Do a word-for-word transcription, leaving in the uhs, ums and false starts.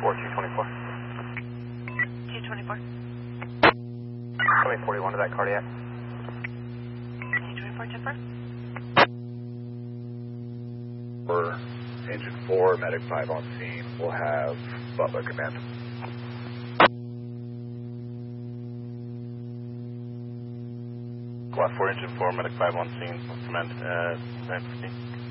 four, two twenty-four. two twenty-four. twenty forty-one to that cardiac. two twenty-four, ten four. For engine four, medic five on scene. We'll have Butler command. Squad four, engine four, medic five on scene. Command uh, nine fifteen.